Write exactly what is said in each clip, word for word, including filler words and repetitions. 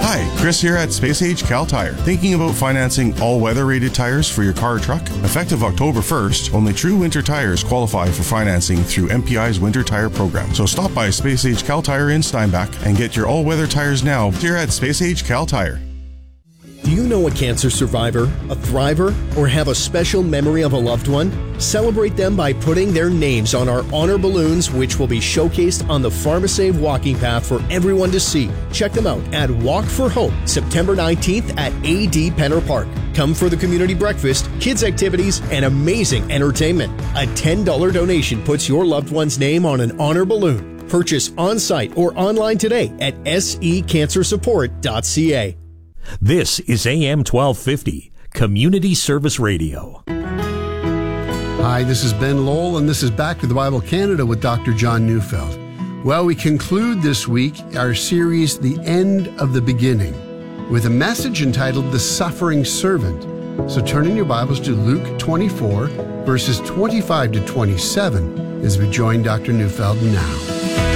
Hi, Chris here at Space Age Cal Tire. Thinking about financing all-weather rated tires for your car or truck? Effective October first, only true winter tires qualify for financing through M P I's Winter Tire Program. So stop by Space Age Cal Tire in Steinbach and get your all-weather tires now here at Space Age Cal Tire. Do you know a cancer survivor, a thriver, or have a special memory of a loved one? Celebrate them by putting their names on our honor balloons, which will be showcased on the PharmaSave walking path for everyone to see. Check them out at Walk for Hope, September nineteenth at A D Penner Park. Come for the community breakfast, kids' activities, and amazing entertainment. A ten dollars donation puts your loved one's name on an honor balloon. Purchase on-site or online today at s e cancer support dot c a. This is A M twelve fifty, Community Service Radio. Hi, this is Ben Lowell, and this is Back to the Bible Canada with Doctor John Neufeld. Well, we conclude this week our series, The End of the Beginning, with a message entitled The Suffering Servant. So turn in your Bibles to Luke twenty-four, verses twenty-five to twenty-seven, as we join Doctor Neufeld now.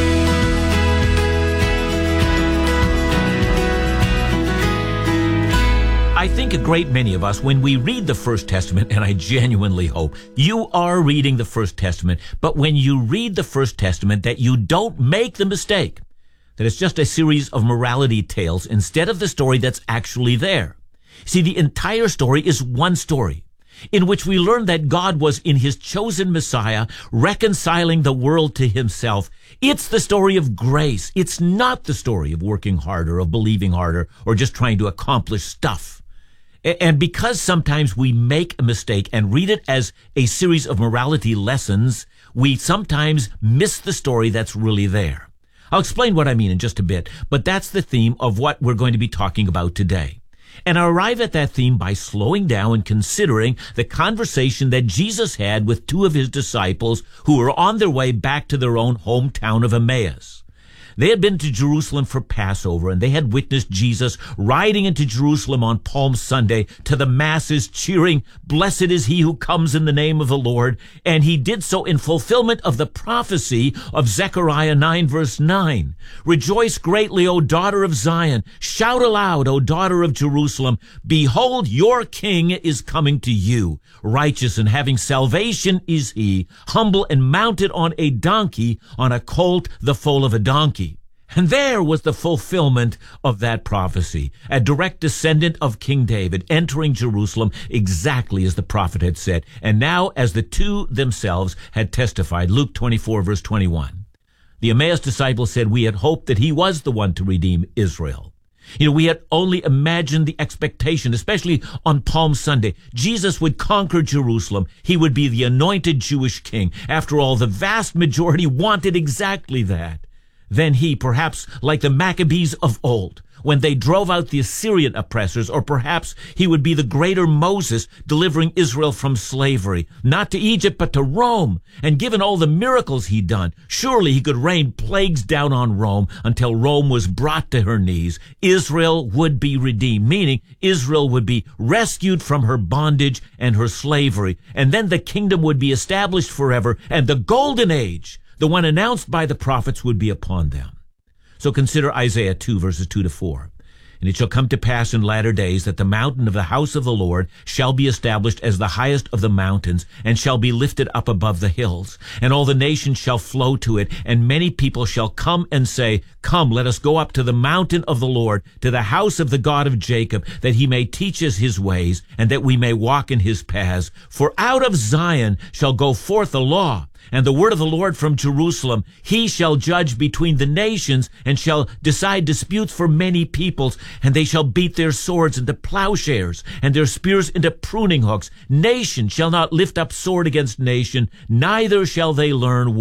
I think a great many of us, when we read the First Testament, and I genuinely hope you are reading the First Testament, but when you read the First Testament, that you don't make the mistake that it's just a series of morality tales instead of the story that's actually there. See, the entire story is one story in which we learn that God was in his chosen Messiah reconciling the world to himself. It's the story of grace. It's not the story of working harder, of believing harder, or just trying to accomplish stuff. And because sometimes we make a mistake and read it as a series of morality lessons, we sometimes miss the story that's really there. I'll explain what I mean in just a bit, but that's the theme of what we're going to be talking about today. And I arrive at that theme by slowing down and considering the conversation that Jesus had with two of his disciples who were on their way back to their own hometown of Emmaus. They had been to Jerusalem for Passover, and they had witnessed Jesus riding into Jerusalem on Palm Sunday to the masses cheering, "Blessed is he who comes in the name of the Lord." And he did so in fulfillment of the prophecy of Zechariah nine, verse nine. "Rejoice greatly, O daughter of Zion. Shout aloud, O daughter of Jerusalem. Behold, your king is coming to you. Righteous and having salvation is he, humble and mounted on a donkey, on a colt, the foal of a donkey." And there was the fulfillment of that prophecy, a direct descendant of King David entering Jerusalem exactly as the prophet had said, and now as the two themselves had testified. Luke twenty-four, verse twenty-one. The Emmaus disciples said, "We had hoped that he was the one to redeem Israel." You know, we had only imagined the expectation, especially on Palm Sunday. Jesus would conquer Jerusalem. He would be the anointed Jewish king. After all, the vast majority wanted exactly that. Then he, perhaps like the Maccabees of old, when they drove out the Assyrian oppressors, or perhaps he would be the greater Moses delivering Israel from slavery, not to Egypt, but to Rome. And given all the miracles he'd done, surely he could rain plagues down on Rome until Rome was brought to her knees. Israel would be redeemed, meaning Israel would be rescued from her bondage and her slavery. And then the kingdom would be established forever, and the golden age, the one announced by the prophets, would be upon them. So consider Isaiah two, verses two to four. "And it shall come to pass in latter days that the mountain of the house of the Lord shall be established as the highest of the mountains, and shall be lifted up above the hills. And all the nations shall flow to it, and many people shall come and say, Come, let us go up to the mountain of the Lord, to the house of the God of Jacob, that he may teach us his ways, and that we may walk in his paths. For out of Zion shall go forth the law, and the word of the Lord from Jerusalem. He shall judge between the nations, and shall decide disputes for many peoples. And they shall beat their swords into plowshares, and their spears into pruning hooks. Nation shall not lift up sword against nation, neither shall they learn war.